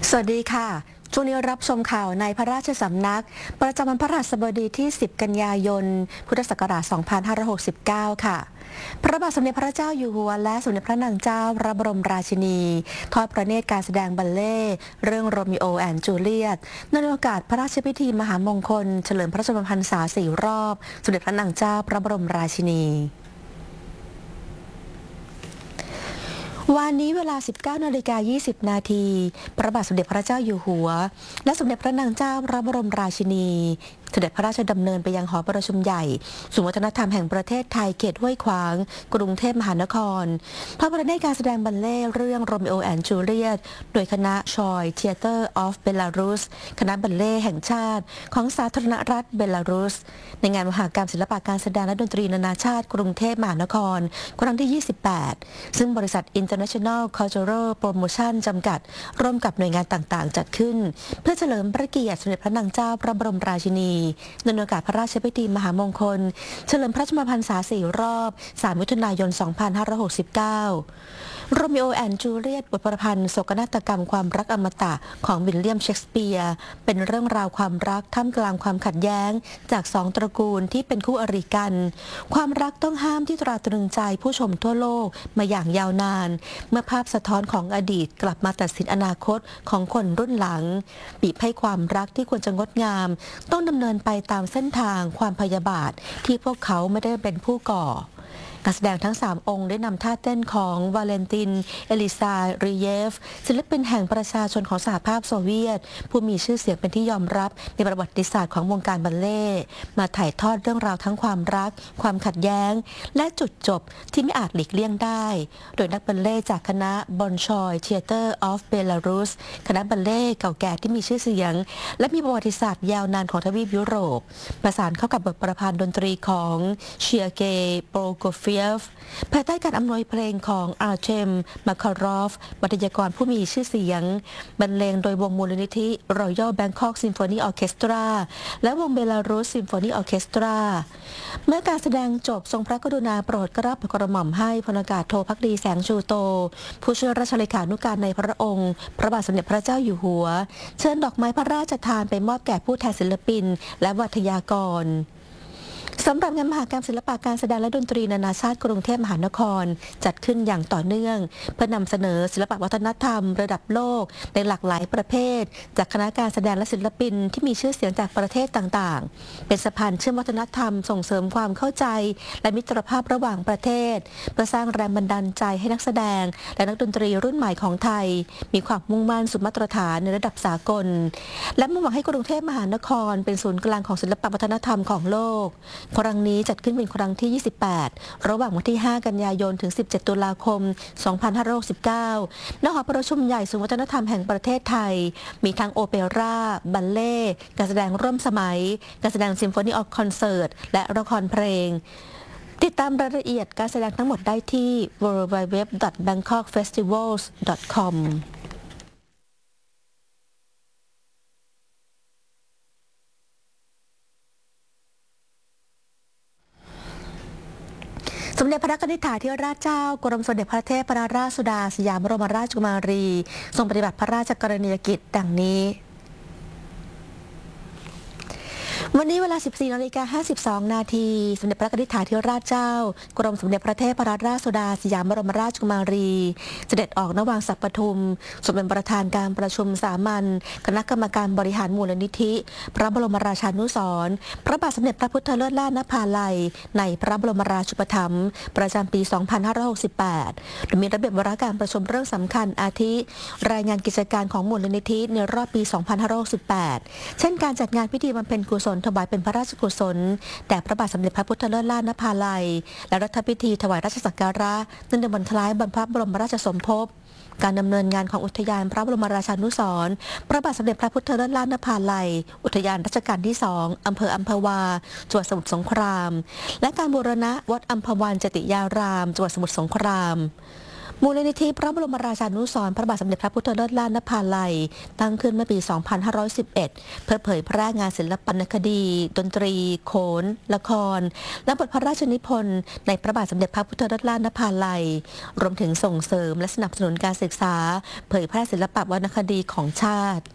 สวัสดีค่ะช่วงนี้รับชมข่าวในพระราชสำนักประจำวันพฤหัสบดีที่ 10 กันยายน พุทธศักราช 2569 ค่ะ พระบาทสมเด็จพระเจ้าอยู่หัวและสมเด็จพระนางเจ้าพระบรมราชินีทอดพระเนตรการแสดงบัลเล่ต์เรื่องโรมิโอแอนด์จูเลียตในโอกาสพระราชพิธีมหามงคลเฉลิมพระชนมพรรษา 4 รอบสมเด็จพระนางเจ้าพระบรมราชินีวันนี้เวลา 19:20 นาทีพระบาทสมเด็จพระเจ้าอยู่หัวและสมเด็จพระนางเจ้าพระบรมราชินีเสด็จพระราชดำเนินไปยังหอประชุมใหญ่ศูนย์วัฒนธรรมแห่งประเทศไทยเขตห้วยขวางกรุงเทพมหานครพระประเนตรการแสดงบัลเล่ต์เรื่องโรมิโอแอนด์จูเลียตโดยคณะชอยเธียเตอร์ออฟเบลารุสคณะบัลเล่ต์แห่งชาติของสาธารณรัฐเบลารุสในงานมหกรรมศิลปะการแสดงและดนตรีนานาชาติกรุงเทพมหานครครั้งที่ 28 ซึ่งบริษัท International Cultural Promotion จำกัดร่วมกับหน่วยงานต่างๆจัดขึ้นเพื่อเฉลิมพระเกียรติสมเด็จพระนางเจ้าพระบรมราชินีในโอกาสพระราชพิธีมหามงคลเฉลิมพระชนมพรรษา 4 รอบ 3 มิถุนายน 2569 โรมิโอแอนด์จูเลียตบทประพันธ์โศกนาฏกรรมความรักอมตะของวิลเลียมเชกสเปียร์เป็นเรื่องราวความรักท่ามกลางความขัดแย้งจากสองตระกูลที่เป็นคู่อริกันความรักต้องห้ามที่ตราตรึงใจผู้ชมทั่วโลกมาอย่างยาวนานเมื่อภาพสะท้อนของอดีตกลับมาตัดสินอนาคตของคนรุ่นหลังบีบให้ความรักที่ควรจะงดงามต้องดำเนินไปตามเส้นทางความพยาบาทที่พวกเขาไม่ได้เป็นผู้ก่อการแสดงทั้ง 3 องค์ได้นำท่าเต้นของวาเลนติน เอลิซารีเยฟศิลปินแห่งประชาชนของสหภาพโซเวียตผู้มีชื่อเสียงเป็นที่ยอมรับในประวัติศาสตร์ของวงการบัลเล่ต์มาถ่ายทอดเรื่องราวทั้งความรักความขัดแย้งและจุดจบที่ไม่อาจหลีกเลี่ยงได้โดยนักบัลเล่ต์จากคณะบอนชอยเธียเตอร์ออฟเบลารุสคณะบัลเล่ต์เก่าแก่ที่มีชื่อเสียงและมีประวัติศาสตร์ยาวนานของทวีปยุโรปประสานเข้ากับบทประพันธ์ดนตรีของเชียร์เกย์โปรโกเฟียฟภายใต้การอำนวยเพลงของอาร์เทม มาคารอฟวัตยากรผู้มีชื่อเสียงบรรเลงโดยวงมูลนิธิ Royal Bangkok Symphony Orchestra และวงเบลารุส Symphony Orchestra เมื่อการแสดงจบทรงพระกรุณาโปรดเกล้าโปรดกระหม่อมให้พลอากาศโทภักดีแสงชูโตผู้ช่วยราชเลขานุการในพระองค์พระบาทสมเด็จพระเจ้าอยู่หัวเชิญดอกไม้พระราชทานไปมอบแก่ผู้แทนศิลปินและวัทยากรสำหรับงานมหกรรมศิลปะการแสดงและดนตรีนานาชาติกรุงเทพมหานครจัดขึ้นอย่างต่อเนื่องเพื่อนำเสนอศิลปวัฒนธรรมระดับโลกในหลากหลายประเภทจากคณะการแสดงและศิลปินที่มีชื่อเสียงจากประเทศต่างๆเป็นสะพานเชื่อมวัฒนธรรมส่งเสริมความเข้าใจและมิตรภาพระหว่างประเทศเพื่อสร้างแรงบันดาลใจให้นักแสดงและนักดนตรีรุ่นใหม่ของไทยมีความมุ่งมั่นสู่มาตรฐานในระดับสากลและมุ่งหวังให้กรุงเทพมหานครเป็นศูนย์กลางของศิลปวัฒนธรรมของโลกครั้งนี้จัดขึ้นเป็นครั้งที่ 28 ระหว่างวันที่ 5 กันยายน ถึง 17 ตุลาคม 2569 ณ หอประชุมใหญ่ศูนย์วัฒนธรรมแห่งประเทศไทย มีทั้งโอเปร่า บัลเล่ต์การแสดงร่วมสมัย การแสดงซิมโฟนีออคอนเสิร์ต และละครเพลง ติดตามรายละเอียดการแสดงทั้งหมดได้ที่ www.bangkokfestivals.comสมเด็จพระนิธิถาธิราชเจ้ากรมสมเด็จพระเทพรัตนราชสุดาสยามบรมราชกุมารีทรงปฏิบัติพระราชกรณียกิจดังนี้วันนี้เวลา 14:52 นาทีสมเด็จพระนิธิถาธิราชเจ้ากรมสมเด็จพระเทพรัตนราชสุดาสยามบรมราชกุมารีเสด็จออกณวังสัปทุมทรงเป็นประธานการประชุมสามัญคณะกรรมการบริหารมูลนิธิพระบรมราชานุสรณ์พระบาทสมเด็จพระพุทธเลิศล่านภาลัยในพระบรมราชูปถัมภ์ประจำปี 2568 โดยมีระเบียบวาระการประชุมเรื่องสำคัญอาทิรายงานกิจการของมูลนิธิในรอบปี 2568 เช่นการจัดงานพิธีบำเพ็ญกุศลถวายเป็นพระราชกุศลแด่พระบาทสมเด็จพระพุทธเลิศล่านภาลัยและรัฐพิธีถวายราชสักการะเนื่องในวันคล้ายวันพระบรมราชสมภพการดำเนินงานของอุทยานพระบรมราชานุสรณ์พระบาทสมเด็จพระพุทธเลิศล่านภาลัยอุทยานรัชกาลที่ 2 อำเภออัมพวาจังหวัดสมุทรสงครามและการบูรณะวัดอัมพวันจติยารามจังหวัดสมุทรสงครามมูลนิธิพระบรมราชานุสรณ์พระบาทสมเด็จพระพุทธเลิศล้านนภาลัยตั้งขึ้นเมื่อปี 2511 เพื่อเผยแพร่งานศิลปนคดี ดนตรี โขน ละคร และบทพระราชนิพนธ์ในพระบาทสมเด็จพระพุทธเลิศล้านนภาลัยรวมถึงส่งเสริมและสนับสนุนการศึกษาเผยแพร่ศิลปวรรณคดีของชาติ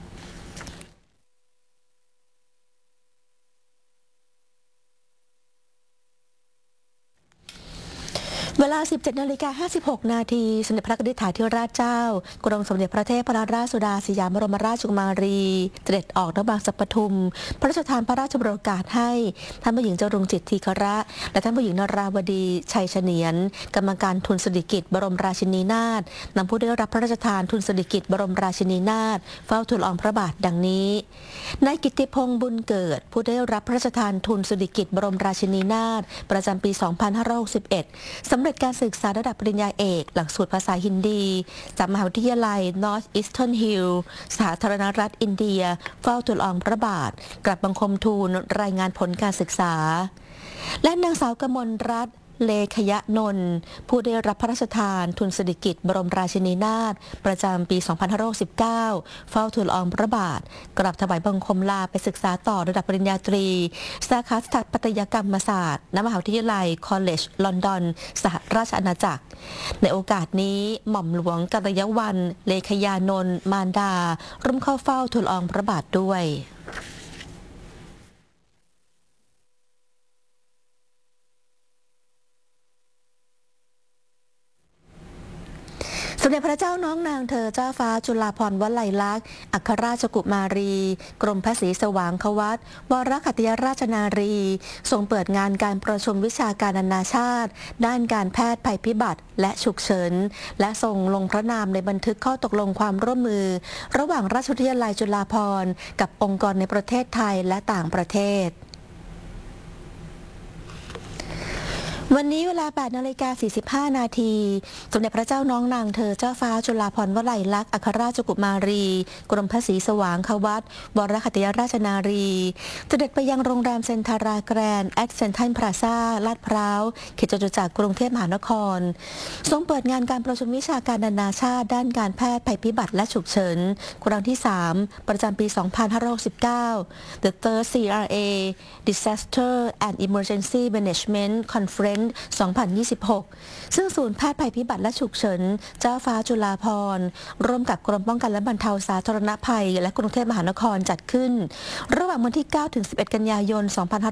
เวลา 17:56 นาทีสมเด็จพระนิธิถาธิราชเจ้ากรมสมเด็จพระเทพรัตนราชสุดาสยามบรมราชกุมารีเสด็จออกนอกบางสัปทุมพระราชทานพระราชโปรดเกล้าให้ท่านผู้หญิงจรุงจิตทีฆระและท่านผู้หญิงนราวดีชัยเฉนียนกรรมการทุนสิริกิติ์บรมราชินีนาถนำผู้ได้รับพระราชทานทุนสิริกิติ์บรมราชินีนาถเฝ้าทูลละอองพระบาทดังนี้นายกิตติพงษ์บุญเกิดผู้ได้รับพระราชทานทุนสิริกิติ์บรมราชินีนาถประจำปี 2561 สำเร็จการศึกษาระดับปริญญาเอกหลักสูตรภาษาฮินดีจากมหาวิทยาลัย Northeastern Hill สาธารณรัฐอินเดียเฝ้าทูลละอองพระบาทกราบบังคมทูลรายงานผลการศึกษาและนางสาวกมลรัตน์เลขยนนท์ผู้ได้รับพระราชทานทุนสิริกิติ์บรมราชินีนาถประจำปี 2519 เฝ้าทูลละอองพระบาทกราบถวายบังคมลาไปศึกษาต่อระดับปริญญาตรีสาขาสถาปัตยกรรมศาสตร์ณมหาวิทยาลัยคอลเลจลอนดอนสหราชอาณาจักรในโอกาสนี้หม่อมหลวงกัลยวัลย์เลขยานนท์มารดาร่วมเข้าเฝ้าทูลละอองพระบาทด้วยสมเด็จพระเจ้าน้องนางเธอเจ้าฟ้าจุฬาภรณ์วลัยลักษณ์อัครราชกุมารีกรมพระศรีสว่างควัตวรขัตติยราชนารีทรงเปิดงานการประชุมวิชาการนานาชาติด้านการแพทย์ภัยพิบัติและฉุกเฉินและทรงลงพระนามในบันทึกข้อตกลงความร่วมมือระหว่างราชวิทยาลัยจุฬาภรณ์กับองค์กรในประเทศไทยและต่างประเทศวันนี้เวลา 8:45 นาทีสมเด็จพระเจ้าน้องนางเธอเจ้าฟ้าจุฬาภรณ์วลัยลักษณ์อัครราชกุมารีกรมพระศรีสว่างควัตวรขัตติยราชนารีเสด็จไปยังโรงแรมเซนทาราแกรนด์แอคเซนทรัลพลาซ่าลาดพร้าวเขตจตุจักรกรุงเทพมหานครทรงเปิดงานการประชุมวิชาการนานาชาติด้านการแพทย์ภัยพิบัติและฉุกเฉินครั้งที่ 3 ประจำปี 2519 The Third CRA Disaster and Emergency Management Conference 2026 ซึ่งศูนย์แพทย์ภัยพิบัติและฉุกเฉินเจ้าฟ้าจุฬาภรณ์ร่วมกับกรมป้องกันและบรรเทาสาธารณภัยและกรุงเทพมหานครจัดขึ้นระหว่างวันที่ 9-11 กันยายน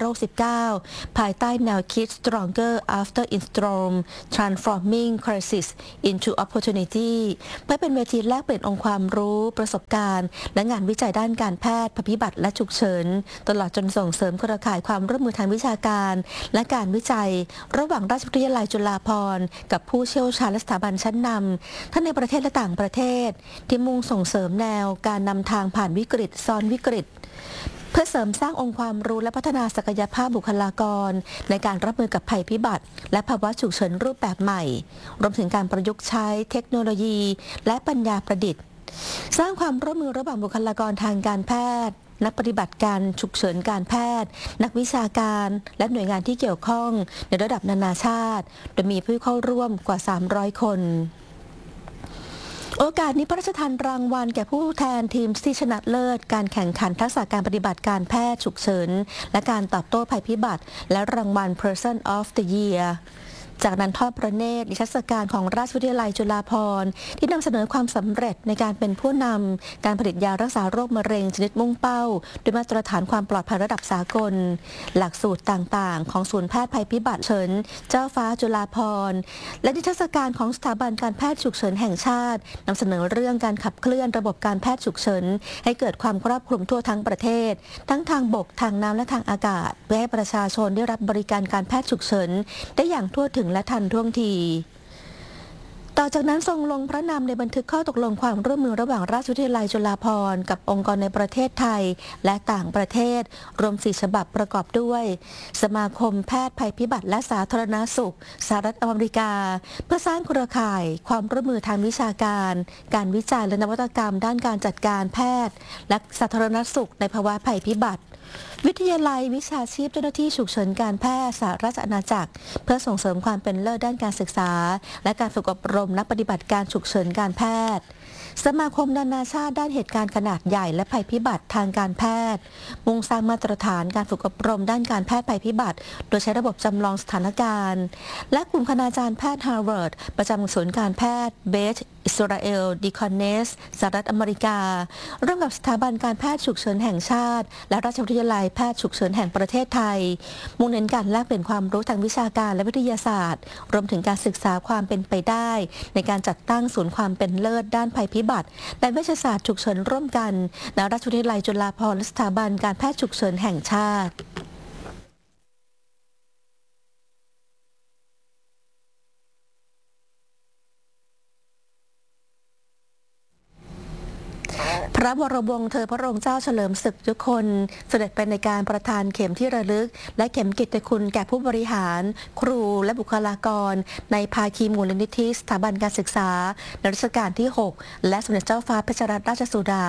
2569 ภายใต้แนวคิด Stronger After Storm Transforming Crisis into Opportunity เพื่อเป็นเวทีแลกเปลี่ยนองค์ความรู้ประสบการณ์และงานวิจัยด้านการแพทย์ภัยพิบัติและฉุกเฉินตลอดจนส่งเสริมเครือข่ายความร่วมมือทางวิชาการและการวิจัยระหว่างราชวิทยาลัยจุฬาภรณ์กับผู้เชี่ยวชาญและสถาบันชั้นนำทั้งในประเทศและต่างประเทศที่มุ่งส่งเสริมแนวการนำทางผ่านวิกฤตซ้อนวิกฤตเพื่อเสริมสร้างองค์ความรู้และพัฒนาศักยภาพบุคลากรในการรับมือกับภัยพิบัติและภาวะฉุกเฉินรูปแบบใหม่รวมถึงการประยุกต์ใช้เทคโนโลยีและปัญญาประดิษฐ์สร้างความร่วมมือระหว่างบุคลากรทางการแพทย์นักปฏิบัติการฉุกเฉินการแพทย์นักวิชาการและหน่วยงานที่เกี่ยวข้องในระดับนานาชาติโดยมีผู้เข้าร่วมกว่า 300 คนโอกาสนี้พระราชทานรางวัลแก่ผู้แทนทีมที่ชนะเลิศการแข่งขันทักษะการปฏิบัติการแพทย์ฉุกเฉินและการตอบโต้ภัยพิบัติและรางวัล Person of the Yearจากนั้นทอดพระเนตรนิทรรศการของราชวิทยาลัยจุฬาภรณ์ที่นำเสนอความสำเร็จในการเป็นผู้นำการผลิตยารักษาโรคมะเร็งชนิดมุ่งเป้าด้วยมาตรฐานความปลอดภัยระดับสากลหลักสูตรต่างๆของศูนย์แพทย์ภัยพิบัติเฉินเจ้าฟ้าจุฬาภรณ์และนิทรรศการของสถาบันการแพทย์ฉุกเฉินแห่งชาตินำเสนอเรื่องการขับเคลื่อนระบบการแพทย์ฉุกเฉินให้เกิดความครอบคลุมทั่วทั้งประเทศทั้งทางบกทางน้ำและทางอากาศเพื่อให้ประชาชนได้รับบริการการแพทย์ฉุกเฉินได้อย่างทั่วถึงและทันท่วงทีต่อจากนั้นทรงลงพระนามในบันทึกข้อตกลงความร่วมมือระหว่างราชวิทยาลัยจุฬาภรณ์กับองค์กรในประเทศไทยและต่างประเทศรวม4ฉบับประกอบด้วยสมาคมแพทย์ภัยพิบัติและสาธารณสุขสหรัฐอเมริกาเพื่อสร้างเครือข่ายความร่วมมือทางวิชาการการวิจัยและนวัตกรรมด้านการจัดการแพทย์และสาธารณสุขในภาวะภัยพิบัติวิทยาลัยวิชาชีพเจ้าหน้าที่ฉุกเฉินการแพทย์สหราชอาณาจักรเพื่อส่งเสริมความเป็นเลิศด้านการศึกษาและการฝึกอบรมมนักปฏิบัติการฉุกเฉินการแพทย์สมาคมนานาชาติด้านเหตุการณ์ขนาดใหญ่และภัยพิบัติทางการแพทย์มุ่งสร้างมาตรฐานการฝึกอบรมด้านการแพทย์ภัยพิบัติโดยใช้ระบบจำลองสถานการณ์และกลุ่มคณาจารย์แพทย์ฮาร์วาร์ดประจำศูนย์การแพทย์เบธอิสราเอลดิคอนเนสสหรัฐอเมริการ่วมกับสถาบันการแพทย์ฉุกเฉินแห่งชาติและราชวิทยาลัยแพทย์ฉุกเฉินแห่งประเทศไทยมุ่งเน้นการแลกเปลี่ยนความรู้ทางวิชาการและวิทยาศาสตร์รวมถึงการศึกษาความเป็นไปได้ในการจัดตั้งศูนย์ความเป็นเลิศด้านภัยพิบัติและเวชศาสตร์ฉุกเฉินร่วมกันณราชวิทยาลัยจุฬาภรณ์และสถาบันการแพทย์ฉุกเฉินแห่งชาติพระบรมวงศ์เธอพระองค์เจ้าเฉลิมศึกยุคนเสด็จไปในการประทานเข็มที่ระลึกและเข็มกิตติคุณแก่ผู้บริหารครูและบุคลากรในภาคีมูลนิธิสถาบันการศึกษาในรัชกาลที่ 6 และสมเด็จเจ้าฟ้าเพชรรัตนราชสุดา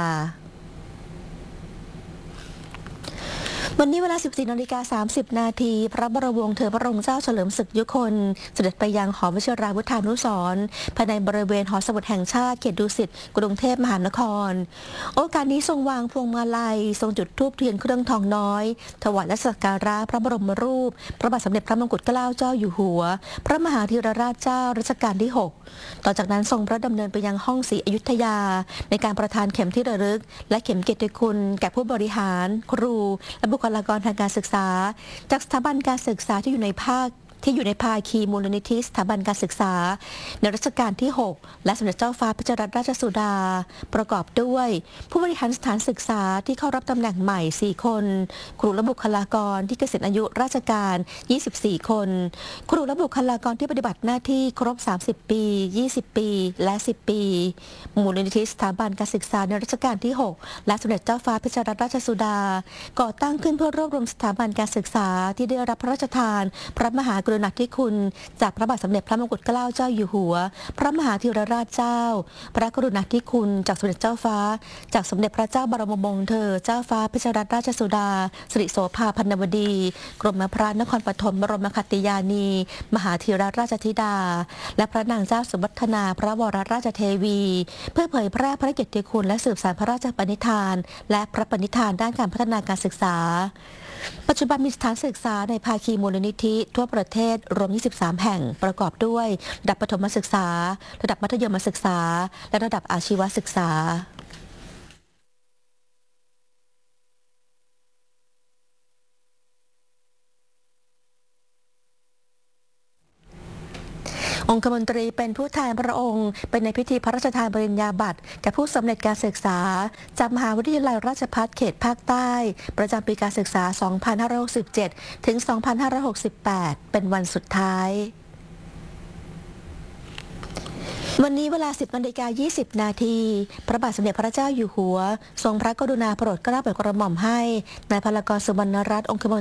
วันนี้เวลา 14:30 น.พระบรมวงศ์เธอพระองค์เจ้าเฉลิมศึกยุคนเสด็จไปยังหอวชิราวุธานุสรณ์ภายในบริเวณหอสมุดแห่งชาติเขตดุสิตกรุงเทพมหานครโอกาสนี้ทรงวางพวงมาลัยทรงจุดธูปเทียนเครื่องทองน้อยถวายและสักการะพระบรมรูปพระบาทสมเด็จพระมงกุฎเกล้าเจ้าอยู่หัวพระมหาธีรราชเจ้ารัชกาลที่ 6ต่อจากนั้นทรงพระดำเนินไปยังห้องศรีอยุธยาในการประทานเข็มที่ระลึกและเข็มเกียรติคุณแก่ผู้บริหารครูและบุคลากรทางการศึกษาจากสถาบันการศึกษาที่อยู่ในภาคีมูลนิธิสถาบันการศึกษาในรัชกาลที่ 6 และสมเด็จเจ้าฟ้าเพชรรัตนราชสุดาประกอบด้วยผู้บริหารสถานศึกษาที่เข้ารับตำแหน่งใหม่ 4 คนครูและบุคลากรที่เกษียณอายุราชการ 24 คนครูและบุคลากรที่ปฏิบัติหน้าที่ครบ 30 ปี 20 ปี และ 10 ปีมูลนิธิสถาบันการศึกษาในรัชกาลที่ 6 และสมเด็จเจ้าฟ้าเพชรรัตนราชสุดาก่อตั้งขึ้นเพื่อรวบรวมสถาบันการศึกษาที่ได้รับพระราชทานพระมหากรุณาธิคุณจากพระบาทสมเด็จพระมงกุฎเกล้าเจ้าอยู่หัวพระมหาธีรราชเจ้าพระกรุณาธิคุณจากสมเด็จเจ้าฟ้าจากสมเด็จพระเจ้าบรมวงศ์เธอเจ้าฟ้าเพชรรัตนราชสุดาสิริโสภาพันวดีกรมพระนครปฐมบรมคติยานีมหาธีรราชธิดาและพระนางเจ้าสุวัฒนาพระวรราชเทวีเพื่อเผยแพร่พระเกียรติคุณและสืบสานพระราชปณิธานและพระปณิธานด้านการพัฒนาการศึกษาปัจจุบันมีสถานศึกษาในภาคีมูลนิธิทั่วประเทศรวม 23 แห่งประกอบด้วยระดับประถมศึกษาระดับมัธยมศึกษาและระดับอาชีวศึกษาองคมนตรีเป็นผู้แทนพระองค์เป็นในพิธีพระราชทานปริญญาบัตรแก่ผู้สำเร็จการศึกษาจากมหาวิทยาลัยราชภัฏเขตภาคใต้ประจำปีการศึกษา 2567 ถึง 2568 เป็นวันสุดท้ายวันนี้เวลา 10:20 น.พระบาทสมเด็จพระเจ้าอยู่หัวทรงพระกรุณาโปรดเกล้าโปรดกระหม่อมให้นายพลากร สุวรรณรัตน์องคมน